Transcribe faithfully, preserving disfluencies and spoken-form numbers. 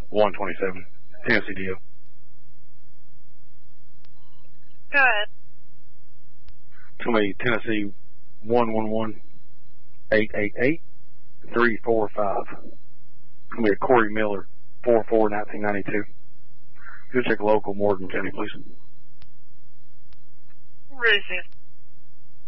one twenty-seven, Tennessee D O. Go ahead. It's going to be Tennessee one one one, eight eight eight, three four five. It's going to be a Corey Miller, four four, nineteen ninety-two. Go check local Morgan County, please. Receive.